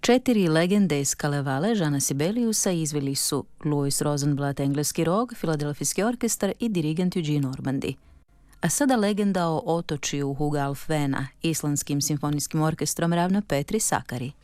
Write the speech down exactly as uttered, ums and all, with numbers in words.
Četiri legende iz Kalevale Jeana Sibeliusa izveli su Louis Rosenblatt, engleski rog, Filadelfijski orkestar i dirigent Eugene Ormandy. A sada legenda o otočju Huga Alfvena, islandskim simfonijskim orkestrom Ravna Petri Sakari.